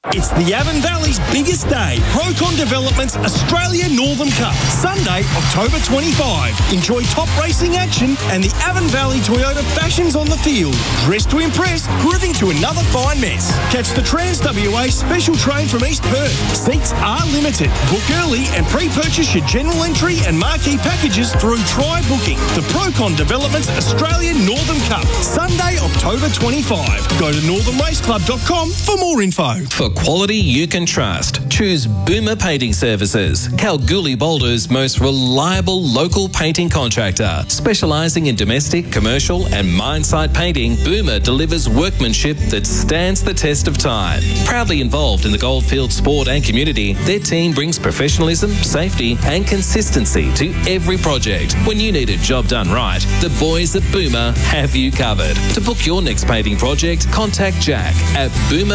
It's the Avon Valley's biggest day, Procon Development's Australia Northern Cup, Sunday, October 25. Enjoy top racing action and the Avon Valley Toyota fashions on the field. Dressed to impress, proving to another fine mess. Catch the Trans-WA special train from East Perth. Seats are limited. Book early and pre-purchase your general entry and marquee packages through Try Booking. The Procon Development's Australia Northern Cup, Sunday, October 25. Go to northernraceclub.com for more info. For quality you can trust, choose Boomer Painting Services, Kalgoorlie Boulder's most reliable local painting contractor. Specialising in domestic, commercial and mine site painting, Boomer delivers workmanship that stands the test of time. Proudly involved in the Goldfield sport and community, their team brings professionalism, safety and consistency to every project. When you need a job done right, the boys at Boomer have you covered. To book your next painting project, contact Jack at Boomer